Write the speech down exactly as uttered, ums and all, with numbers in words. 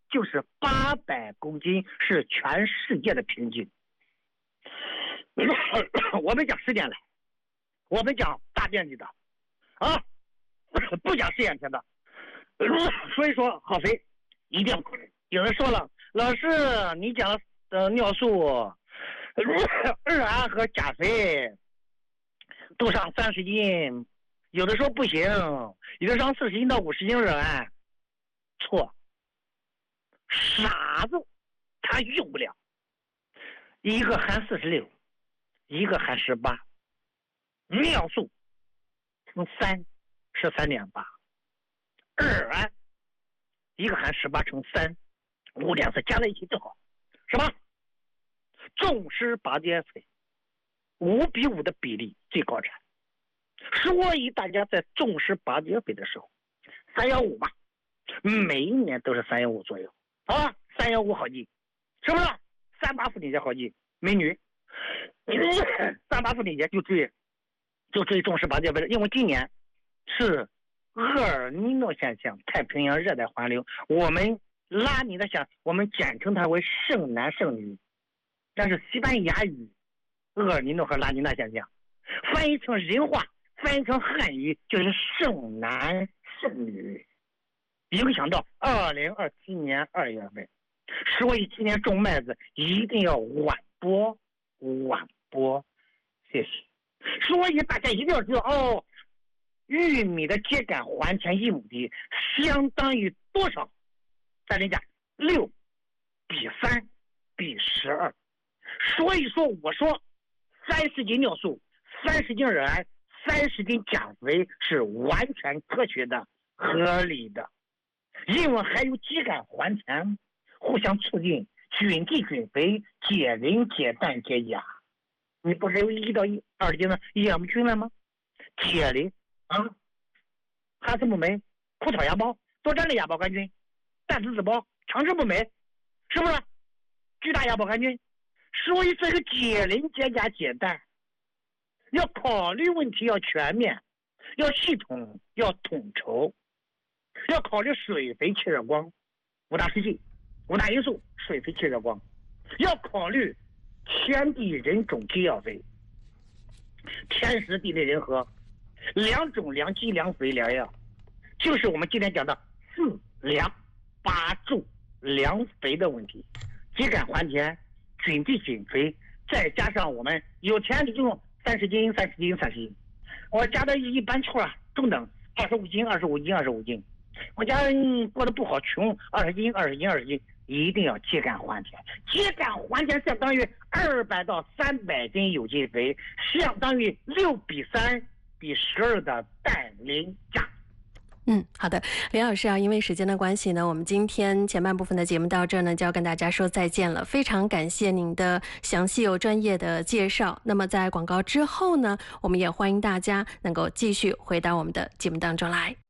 就是八百公斤，是全世界的平均。我们讲时间来，我们讲大面积的啊，不讲试验田的。所以说好肥一定要考虑。有人说了，老师你讲的呃尿素二胺和钾肥都上三十斤，有的说不行，有的上四十斤到五十斤二胺。错，傻子他用不了。一个含四十六，一个含十八，尿素乘三是三点八，二胺一个含十八乘三，五点四加在一起正好，什么？重湿拔节肥，五比五的比例最高产。所以大家在重湿拔节肥的时候，三幺五吧，每一年都是三幺五左右，好吧？三幺五好记，是不是？三八妇女节好记，美女，三八妇女节就注意，就注意重湿拔节肥，因为今年是厄尔尼诺现象，太平洋热带环流，我们拉尼的象，我们简称它为盛男盛女，但是西班牙语厄尔尼诺和拉尼娜现象翻译成人话，翻译成汉语就是盛男盛女，影响到二零二七年二月份。所以今年种麦子一定要晚播晚播，谢谢。所以大家一定要知道哦，玉米的秸秆还田一亩地相当于多少？再来讲六比三比十二。所以说我说三十斤尿素，三十斤二胺，三十斤钾肥是完全科学的、合理的，因为还有秸秆还田，互相促进，菌地菌肥，解磷解氮解钾。你不是有一到一二斤的养菌了吗？解磷啊，哈斯木酶、枯草芽孢、多粘类亚硝杆菌、氮子子孢、长翅木酶，是不是？巨大亚硝杆菌。所以这个解磷解钾解氮要考虑问题要全面，要系统，要统筹，要考虑水肥气热光五大实际五大因素，水肥气热光，要考虑天地人种基药肥，天时地利人和，两种良基良肥良药，就是我们今天讲的四良八助良肥的问题。秸秆还田，菌地菌肥，再加上我们有钱就用三十斤三十斤三十斤，我家的一般户啊中等二十五斤二十五斤二十五斤，我家过得不好穷二十斤二十斤二十斤，一定要秸秆还田。秸秆还田相当于二百到三百斤有机肥，相当于六比三比十二的氮磷钾。 嗯，好的，林老师啊，因为时间的关系呢，我们今天前半部分的节目到这儿呢，就要跟大家说再见了。非常感谢您的详细又专业的介绍。那么在广告之后呢，我们也欢迎大家能够继续回到我们的节目当中来。